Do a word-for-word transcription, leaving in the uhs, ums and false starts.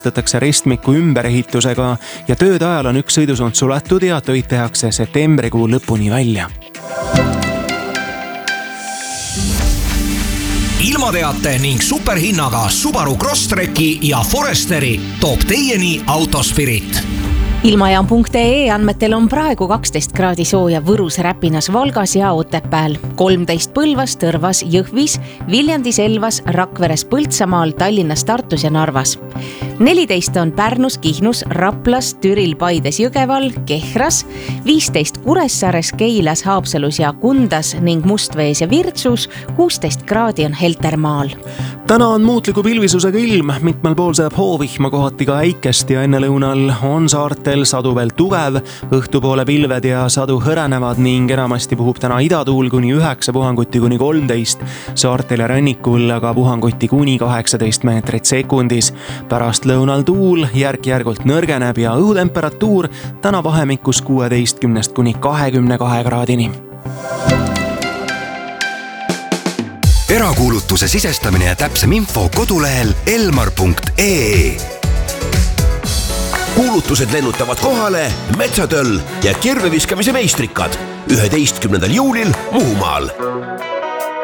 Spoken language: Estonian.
Tõtakse ristmiku ümberehitusega ja tööde ajal on üks sõidusuund suletud ja töid tehakse septembrikuu lõpuni välja. Ilmateate ning superhinnaga Subaru Crosstreki ja Foresteri toob teieni Autospirit. Ilmajaam punkt ee andmetel on praegu kaksteist kraadi sooja Võrus, Räpinas, Valgas ja Otepääl, kolmteist Põlvas, Tõrvas, Jõhvis, Viljandis, Elvas, Rakveres, Põltsamaal, Tallinnas, Tartus ja Narvas. neliteist on Pärnus, Kihnus, Raplas, Türil, Paides, Jõgeval, Kehras, viisteist Kuressaares, Keilas, Haapsalus ja Kundas ning Mustvees ja Virtsus, kuusteist kraadi on Heltermaal. Täna on muutliku pilvisusega ilm, mitmel pool saab hoovihma, kohati ka äikest ja enne lõunal on saartel sadu veel tugev, õhtupoole pilved ja sadu hõrenevad ning enamasti puhub täna idatuul kuni üheksa puhanguti kuni kolmteist, saartel ja rannikul aga puhanguti kuni kaheksateist meetrit sekundis. Pärast lõunal tuul järk-järgult nõrgeneb ja õhutemperatuur täna vahemikus kuueteistkümnest kuni kahekümne kahe kraadini. Erakuulutuse sisestamine ja täpsem info kodulehel elmar punkt ee. Kuulutused lennutavad kohale Metsatöll ja kirveviskamise meistrikad üheteistkümnendal juulil Muhumaal.